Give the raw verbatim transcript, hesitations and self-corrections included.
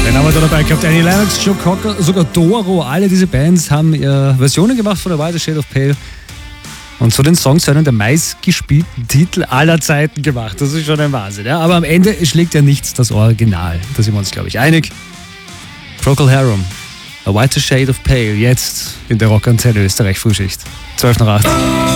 Den haben wir da dabei gehabt. Annie Lennox, Joe Cocker, sogar Doro. Alle diese Bands haben äh, Versionen gemacht von der White Shade of Pale. Und so den Song zu einem der meistgespielten Titel aller Zeiten gemacht. Das ist schon ein Wahnsinn. Ja? Aber am Ende schlägt ja nichts das Original. Da sind wir uns, glaube ich, einig. Procol Harum, A White Shade of Pale, jetzt in der Rockantenne Österreich Frühschicht. zwölf nach acht.